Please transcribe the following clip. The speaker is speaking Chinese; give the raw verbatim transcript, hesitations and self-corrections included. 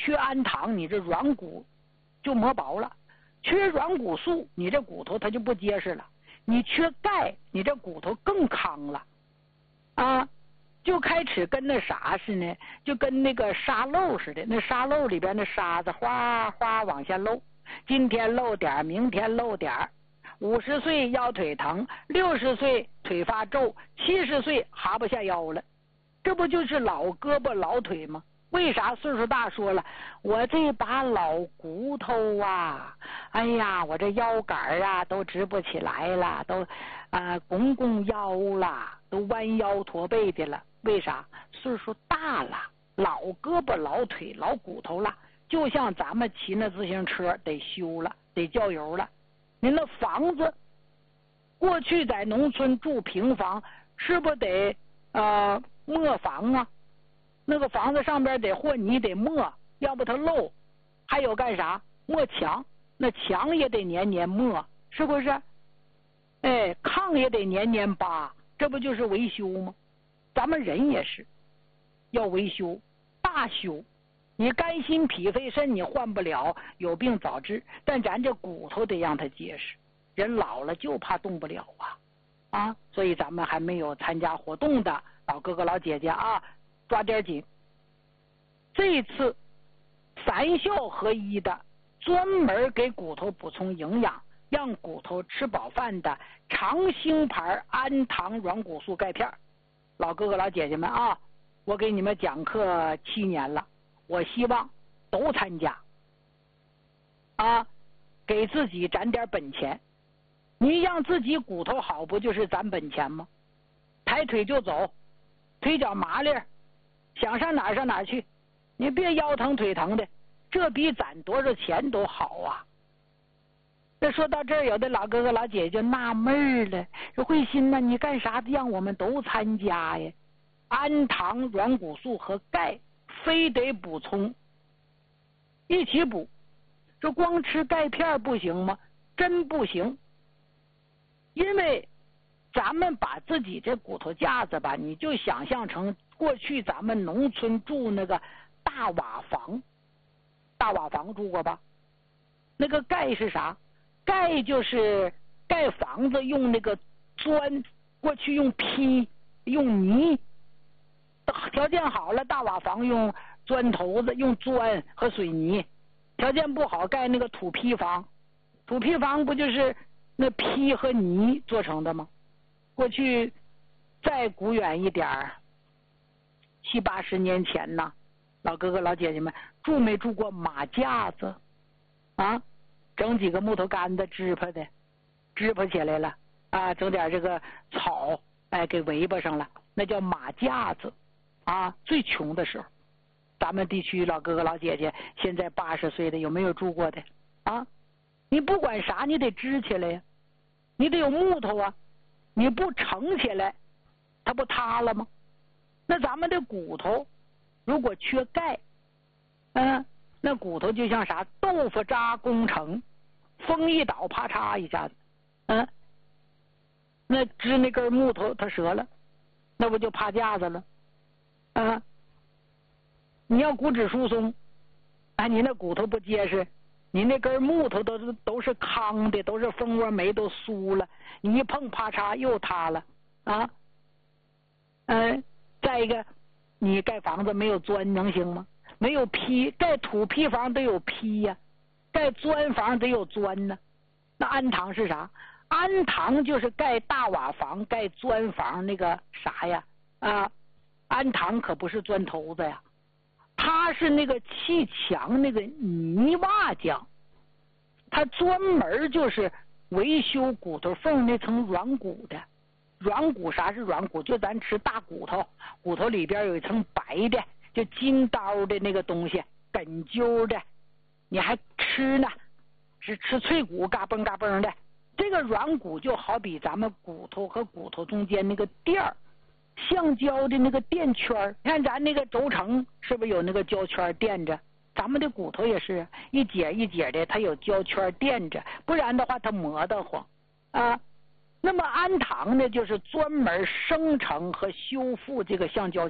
缺氨糖，你这软骨就磨薄了；缺软骨素，你这骨头它就不结实了；你缺钙，你这骨头更康了。啊，就开始跟那啥似的，就跟那个沙漏似的，那沙漏里边的沙子哗哗往下漏，今天漏点，明天漏点。五十岁腰腿疼，六十岁腿发皱，七十岁哈不下腰了，这不就是老胳膊老腿吗？为啥岁数大说了，我这把老骨头啊，哎呀，我这腰杆啊都直不起来了，都啊、呃、拱拱腰了，都弯腰驼背的了。为啥？岁数大了，老胳膊老腿老骨头了，就像咱们骑那自行车得修了，得浇油了。您那房子，过去在农村住平房，是不得呃磨房啊？那个房子上边得和泥得磨，要不它漏。还有干啥？磨墙，那墙也得年年磨，是不是？哎，炕也得年年扒，这不就是维修吗？咱们人也是要维修，大修。你肝心脾肺肾你换不了，有病早治，但咱这骨头得让它结实。人老了就怕动不了啊啊！所以咱们还没有参加活动的老哥哥老姐姐啊，抓点紧。这一次三效合一的，专门给骨头补充营养，让骨头吃饱饭的长兴牌氨糖软骨素钙片。老哥哥老姐姐们啊，我给你们讲课七年了，我希望都参加啊，给自己攒点本钱。你让自己骨头好，不就是攒本钱吗？抬腿就走，腿脚麻利，想上哪儿上哪儿去，你别腰疼腿疼的，这比攒多少钱都好啊。那说到这儿，有的老哥哥老姐姐就纳闷了，说慧心呐，你干啥让我们都参加呀？氨糖软骨素和钙非得补充，一起补，这光吃钙片不行吗？真不行。因为咱们把自己这骨头架子吧，你就想象成过去咱们农村住那个大瓦房，大瓦房住过吧？那个盖是啥？盖就是盖房子用那个砖，过去用坯用泥，条件好了大瓦房用砖头子，用砖和水泥，条件不好盖那个土坯房，土坯房不就是那坯和泥做成的吗？过去再古远一点儿，七八十年前呢，老哥哥老姐姐们住没住过马架子啊？整几个木头杆子支趴的，支趴起来了啊，整点这个草，哎，给围巴上了，那叫马架子啊。最穷的时候，咱们地区老哥哥老姐姐现在八十岁的有没有住过的啊？你不管啥，你得支起来呀，你得有木头啊，你不撑起来，它不塌了吗？那咱们的骨头如果缺钙，嗯，那骨头就像啥豆腐渣工程，风一倒啪嚓一下子，嗯，那支那根木头它折了，那不就趴架子了啊？你要骨质疏松，哎，你那骨头不结实，你那根木头都是都是糠的，都是蜂窝煤都酥了，你一碰啪嚓又塌了啊！嗯，再一个，你盖房子没有砖能行吗？没有坯，盖土坯房得有坯呀、啊，盖砖房得有砖呢、啊。那氨糖是啥？氨糖就是盖大瓦房、盖砖房那个啥呀？啊，氨糖可不是砖头子呀，它是那个砌墙那个泥瓦浆，它专门就是维修骨头缝那层软骨的。软骨啥是软骨？就咱吃大骨头，骨头里边有一层白的，就筋刀的那个东西，梗揪的，你还吃呢，是吃脆骨，嘎嘣嘎嘣的。这个软骨就好比咱们骨头和骨头中间那个垫儿，橡胶的那个垫圈，看咱那个轴承是不是有那个胶圈垫着？咱们的骨头也是一节一节的，它有胶圈垫着，不然的话它磨得慌啊。那么氨糖呢，就是专门生成和修复这个橡胶